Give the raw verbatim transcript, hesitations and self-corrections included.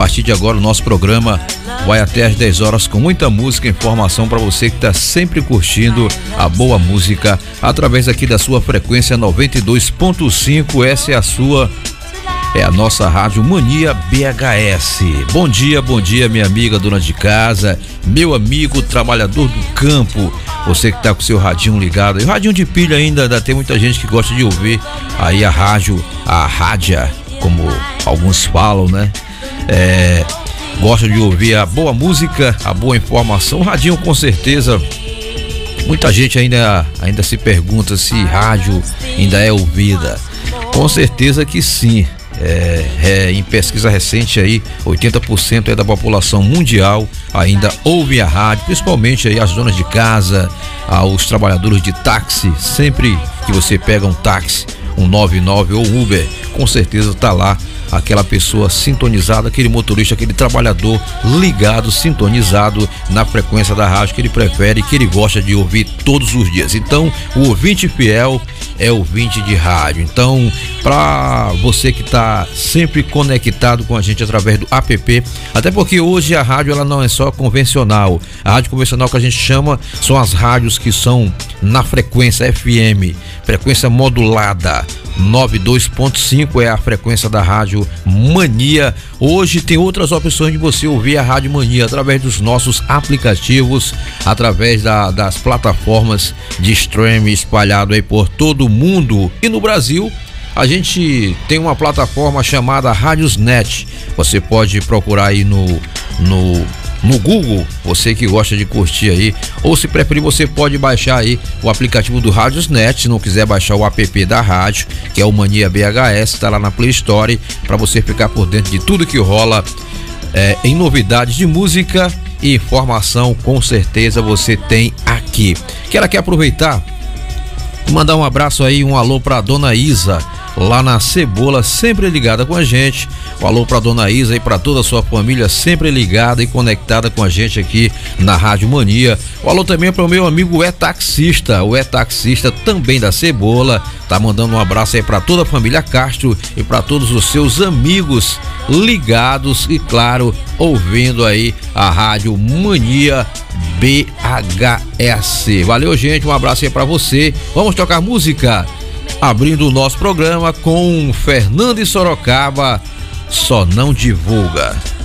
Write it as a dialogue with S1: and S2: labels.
S1: partir de agora o nosso programa vai até às dez horas com muita música e informação para você que está sempre curtindo a boa música através aqui da sua frequência noventa e dois ponto cinco. Essa é a sua, é a nossa Rádio Mania B H S. Bom dia, bom dia, minha amiga dona de casa, meu amigo trabalhador do campo, você que tá com seu radinho ligado. E o radinho de pilha ainda, ainda tem muita gente que gosta de ouvir aí a rádio, a rádia, como alguns falam, né? É, gosta de ouvir a boa música, a boa informação. O radinho, com certeza, muita gente ainda, ainda se pergunta se rádio ainda é ouvida. Com certeza que sim. É, é, em pesquisa recente aí, oitenta por cento é da população mundial ainda ouve a rádio, principalmente aí as donas de casa, aos trabalhadores de táxi. Sempre que você pega um táxi, um noventa e nove ou Uber, com certeza tá lá aquela pessoa sintonizada, aquele motorista, aquele trabalhador ligado, sintonizado na frequência da rádio que ele prefere, que ele gosta de ouvir todos os dias. Então, o ouvinte fiel é ouvinte de rádio. Então, para você que está sempre conectado com a gente através do app, até porque hoje a rádio ela não é só convencional. A rádio convencional que a gente chama são as rádios que são na frequência F M, frequência modulada. noventa e dois ponto cinco é a frequência da Rádio Mania. Hoje tem outras opções de você ouvir a Rádio Mania através dos nossos aplicativos, através da, das plataformas de streaming espalhado aí por todo o mundo. E no Brasil, a gente tem uma plataforma chamada Radiosnet. Você pode procurar aí no, no no Google, você que gosta de curtir aí, ou se preferir você pode baixar aí o aplicativo do Radiosnet, se não quiser baixar o app da rádio, que é o Mania B H S, tá lá na Play Store, para você ficar por dentro de tudo que rola é, em novidades de música e informação. Com certeza você tem aqui. Quero aqui aproveitar e mandar um abraço aí, um alô pra dona Isa, lá na Cebola, sempre ligada com a gente. Um alô pra dona Isa e pra toda a sua família, sempre ligada e conectada com a gente aqui na Rádio Mania. Um alô também pro meu amigo É Taxista, o É Taxista também da Cebola, tá mandando um abraço aí pra toda a família Castro e pra todos os seus amigos ligados e, claro, ouvindo aí a Rádio Mania B H S. Valeu, gente, um abraço aí pra você. Vamos tocar música? Abrindo o nosso programa com Fernando e Sorocaba, Só Não Divulga.